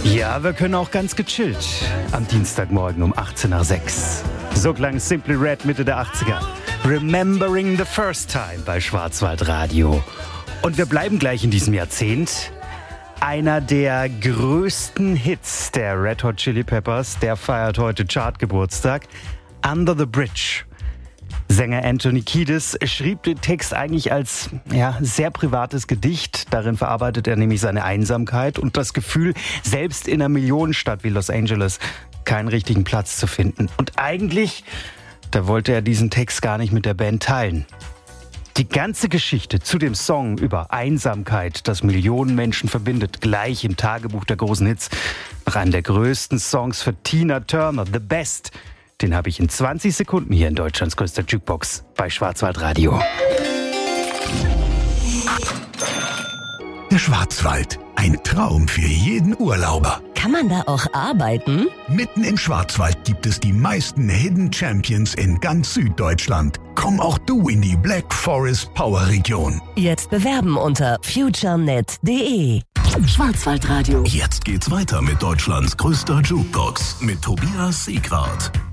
Ja, wir können auch ganz gechillt am Dienstagmorgen um 18:06. So klang Simply Red Mitte der 80er. Remembering the First Time bei Schwarzwaldradio. Und wir bleiben gleich in diesem Jahrzehnt. Einer der größten Hits der Red Hot Chili Peppers, der feiert heute Chartgeburtstag. Under the Bridge. Sänger Anthony Kiedis schrieb den Text eigentlich als sehr privates Gedicht. Darin verarbeitet er nämlich seine Einsamkeit und das Gefühl, selbst in einer Millionenstadt wie Los Angeles keinen richtigen Platz zu finden. Und eigentlich, da wollte er diesen Text gar nicht mit der Band teilen. Die ganze Geschichte zu dem Song über Einsamkeit, das Millionen Menschen verbindet, gleich im Tagebuch der großen Hits, nach einem der größten Songs für Tina Turner, The Best. Den habe ich in 20 Sekunden hier in Deutschlands größter Jukebox bei Schwarzwaldradio. Der Schwarzwald, ein Traum für jeden Urlauber. Kann man da auch arbeiten? Mitten im Schwarzwald gibt es die meisten Hidden Champions in ganz Süddeutschland. Komm auch du in die Black Forest Power Region. Jetzt bewerben unter futurenet.de. Schwarzwaldradio. Jetzt geht's weiter mit Deutschlands größter Jukebox mit Tobias Siegwart.